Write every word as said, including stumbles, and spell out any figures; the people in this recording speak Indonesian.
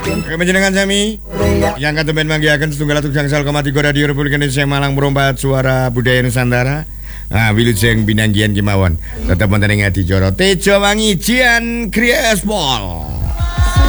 Kemenjenengan sami yang katemben manggihaken setunggal atus gangsal koma tiga Radio Republik Indonesia Malang merompat suara budaya Nusantara. Nah, wilujeng binanggian kemawon. Tetep wonten ing adicara Tejo Wangi Jian Kriespol.